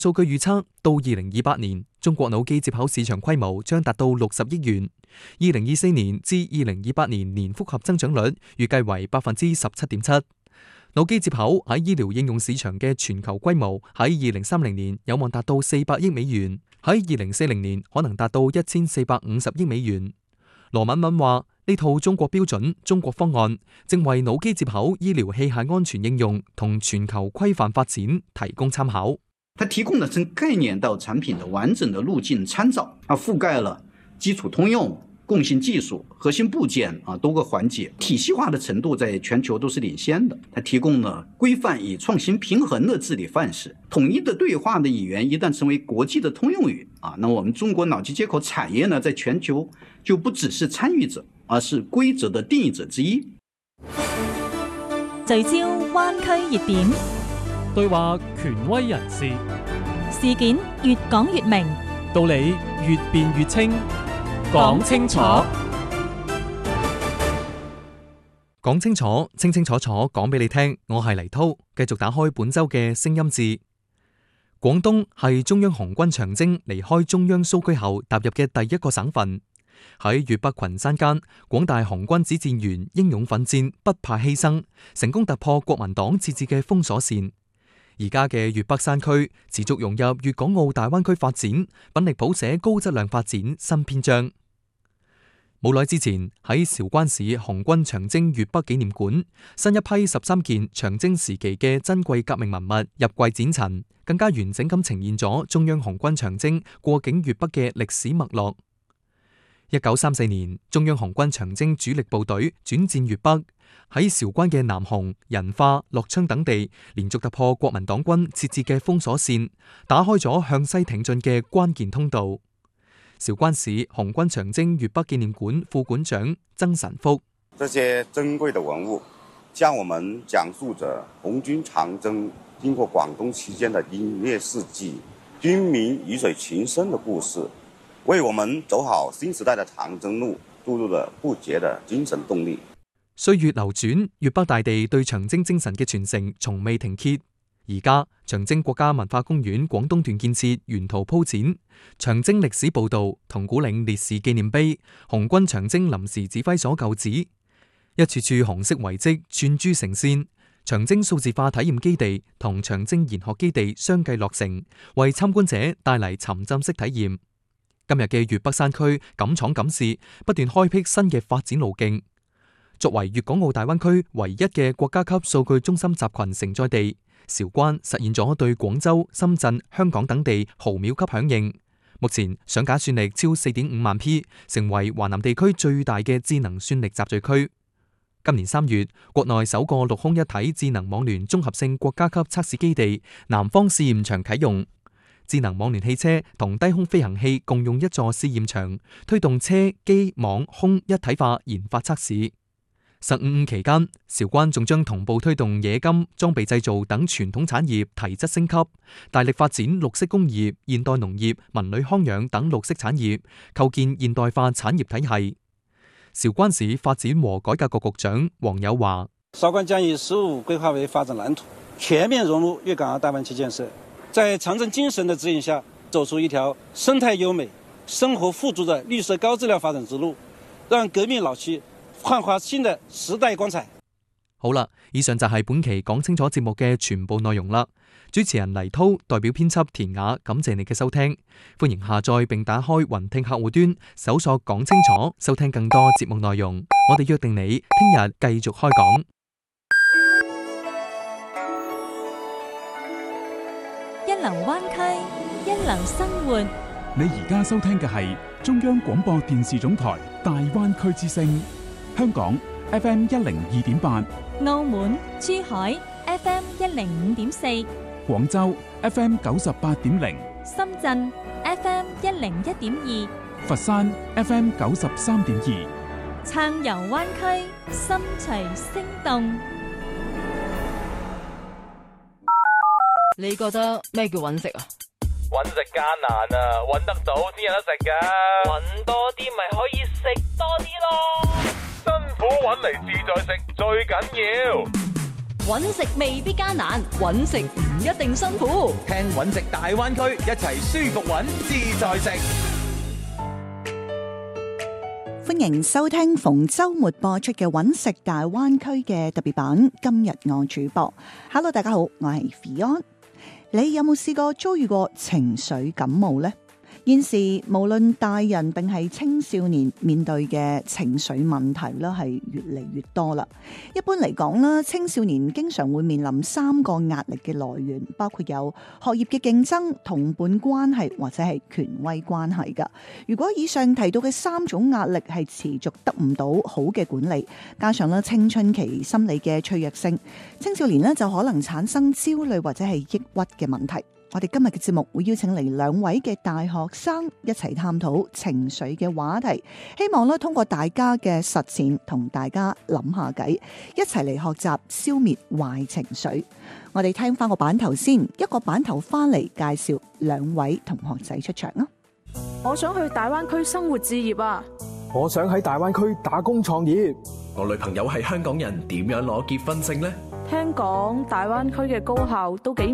數據預測，到2028年，中國腦機接口市場規模將達到60億元。2024年至2028年年複合增長率預計為17.7%。腦機接口喺醫療應用市場嘅全球規模喺2030年有望達到400億美元，喺2040年可能達到1450億美元。羅敏敏話：呢套中國標準、中國方案正為腦機接口醫療器械安全應用同全球規範發展提供參考。 它提供的從概念到產品的完整的路徑參照，覆蓋了基礎通用、共性技術、核心部件多個環節，體系化的程度在全球都是領先的。它提供了規範與創新平衡的治理範式，統一的對話的語言一旦成為國際的通用語，那我們中國腦機接口產業呢，在全球就不只是參與者，而是規則的定義者之一。 聚焦灣區熱點， 對話權威人士， 事件越講越明， 道理越辯越清，講清楚， 講清楚，清清楚楚講俾你聽。我係黎濤，繼續打開本周嘅聲音誌。廣東係中央紅軍長征離開中央蘇區後踏入嘅第一個省份。喺粵北群山間，廣大紅軍指戰員英勇奮戰，不怕犧牲，成功突破國民黨設置嘅封鎖線。而家嘅粵北山區持續融入粵港澳大灣區發展，奮力譜寫高質量發展新篇章。冇耐之前喺韶關市紅軍長征粵北紀念館，新一批13件長征時期嘅珍貴革命文物入櫃展陳，更加完整咁呈現咗中央紅軍長征過境粵北嘅歷史脈絡。1934年，中央紅軍長征主力部隊轉戰粵北，喺韶關嘅南雄、仁化、樂昌等地，連續突破國民黨軍設置嘅封鎖線，打開咗向西挺進嘅關鍵通道。韶關市紅軍長征粵北紀念館副館長曾神福： 這些珍貴的文物，向我們講述着紅軍長征經過廣東期間的英烈事蹟、軍民魚水情深的故事，為我們走好新時代的長征路注入了不竭的精神動力。 歲月流轉，粵北大地對長征精神嘅傳承從未停歇。而家長征國家文化公園廣東段建設沿途鋪展，長征歷史報道、銅鼓嶺烈士紀念碑、紅軍長征臨時指揮所舊址，一處處紅色遺跡串珠成線。長征數字化體驗基地同長征研學基地相繼落成，為參觀者帶嚟沉浸式體驗。今日嘅粵北山區敢闖敢試，不斷開闢新嘅發展路徑。作為粵港澳大灣區唯一嘅國家級數據中心集群承載地，韶關實現咗對廣州、深圳、香港等地毫秒級響應。目前上架算力超 4.5 萬 P， 成為華南地區最大嘅智能算力集聚區。今年3月，國內首個陸空一體智能網聯綜合性國家級測試基地南方試驗場啟用。智能網聯汽車同低空飛行器共用一座試驗場，推動車機網空一體化研發測試。15期間，韶關仲將同步推動冶金、裝備製造等傳統產業提質升級，大力發展綠色工業、現代農業、文旅康養等綠色產業，構建現代化產業體系。韶關市發展和改革局局長黃友華： 韶關將以15規劃為發展藍圖，全面融入粵港澳大灣區建設，在長征精神的指引下，走出一條生態優美、生活富足的綠色高質量發展之路，讓革命老區煥發新的時代光彩。 好啦，以上就係本期講清楚節目嘅全部內容啦。主持人黎濤代表編輯田雅，感謝你嘅收聽。歡迎下載並打開雲聽客戶端，搜索講清楚，收聽更多節目內容。我哋約定你聽日繼續開講。 一流灣區，一流生活。 你而家收聽嘅係中央廣播電視總台大灣區之聲，香港 FM 102.8， 澳門、珠海 FM 105.4， 廣州 FM 98.0， 深圳 FM 101.2， 佛山 FM 93.2， 暢遊灣區，心隨聲動。 你覺得咩叫揾食啊？ 揾食艱難啊，揾得到先有得食噶。揾多啲咪可以食多啲咯。辛苦揾嚟自在食最緊要。 揾食未必艱難，揾食唔一定辛苦。 聽揾食大灣區，一齊舒服揾，自在食。 歡迎收聽逢週末播出嘅揾食大灣區嘅特別版。今日我主播 ，Hello 大家好，我係 Fion。你有冇試過遭遇過情緒感冒呢？現時無論大人定係青少年面對嘅情緒問題咧，係越嚟越多啦。一般嚟講啦，青少年經常會面臨3個壓力嘅來源，包括有學業嘅競爭、同伴關係或者係權威關係噶。如果以上提到嘅3種壓力係持續得唔到好嘅管理，加上咧青春期心理嘅脆弱性，青少年咧就可能產生焦慮或者係抑鬱嘅問題。我哋今日嘅節目會邀請嚟2位嘅大學生一齊探討情緒嘅話題，希望咧通過大家嘅實踐同大家諗下計，一齊嚟學習消滅壞情緒。我哋聽翻個版頭先，一個版頭翻嚟介紹2位同學仔出場啊！ 我想去大灣區生活置業啊！ 我想喺大灣區打工創業。 我女朋友係香港人，點樣攞結婚證呢？ 聽講大灣區嘅高校都幾